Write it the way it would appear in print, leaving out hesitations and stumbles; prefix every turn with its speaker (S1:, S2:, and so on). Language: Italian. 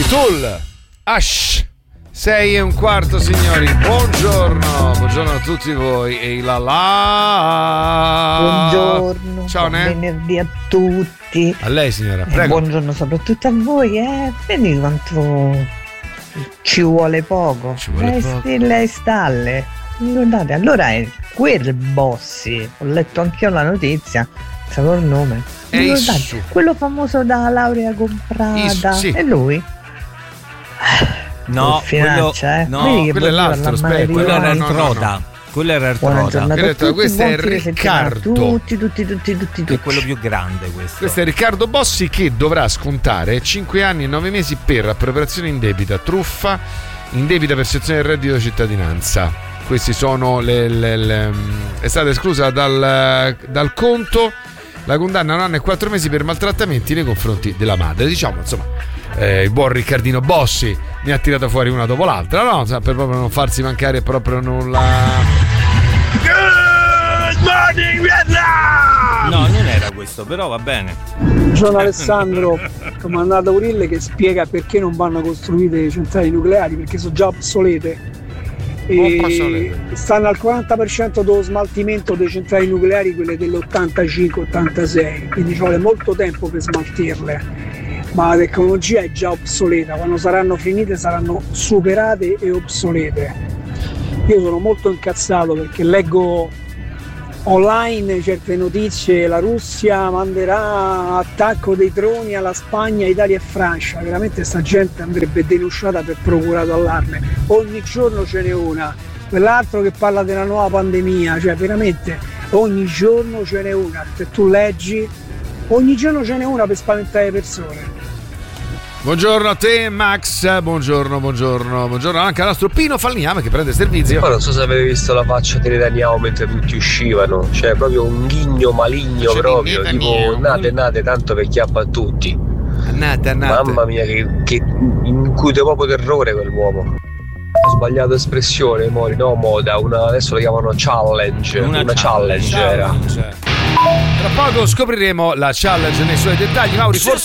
S1: Tool, Ash. 6:15, signori. Buongiorno a tutti voi. E la
S2: buongiorno.
S1: Ciao,
S2: buon venerdì a tutti.
S1: A lei, signora, prego.
S2: Buongiorno soprattutto a voi. Vedi quanto ci vuole poco. Stille e stalle. Guardate, allora è quel Bossi. Ho letto anch'io la notizia. Sapevo il nome. Quello famoso da laurea comprata.
S1: Sì.
S2: È lui?
S3: No,
S2: quello
S1: è l'altro, aspetta.
S3: Quello era il Troda. Quello era il Troda.
S1: Questo è Riccardo.
S2: Tutti.
S3: È quello più grande questo.
S1: Questo è Riccardo Bossi, che dovrà scontare 5 anni e 9 mesi per appropriazione indebita, truffa, indebita percezione del reddito di cittadinanza. Questi sono è stata esclusa dal conto la condanna a 1 anno e 4 mesi per maltrattamenti nei confronti della madre. Diciamo, insomma, il buon Riccardino Bossi ne ha tirata fuori una dopo l'altra, no? Per proprio non farsi mancare proprio nulla.
S4: Good morning Vietnam!
S3: No, non era questo, però va bene.
S5: Buongiorno Alessandro, comandato Urille, che spiega perché non vanno costruite le centrali nucleari, perché sono già obsolete. E stanno al 40% dello smaltimento delle centrali nucleari, quelle dell'85-86, quindi ci vuole molto tempo per smaltirle, ma la tecnologia è già obsoleta. Quando saranno finite saranno superate e obsolete. Io sono molto incazzato perché leggo online certe notizie: la Russia manderà attacco dei droni alla Spagna, Italia e Francia. Veramente sta gente andrebbe denunciata per procurato allarme. Ogni giorno ce n'è una. Quell'altro che parla della nuova pandemia, cioè veramente ogni giorno ce n'è una. Se tu leggi, ogni giorno ce n'è una per spaventare le persone.
S1: Buongiorno a te Max, buongiorno anche al nostro Pino Falniame che prende servizio.
S6: Ma non so se avete visto la faccia di Netanyahu mentre tutti uscivano, cioè proprio un ghigno maligno, proprio tipo nate tanto per chiappa a tutti.
S1: Annate.
S6: Mamma mia, che incute proprio terrore quell'uomo. Ho sbagliato espressione, Mori, no moda, adesso la chiamano challenge. Una challenge era.
S1: Tra poco scopriremo la challenge nei suoi dettagli. Mauri, forse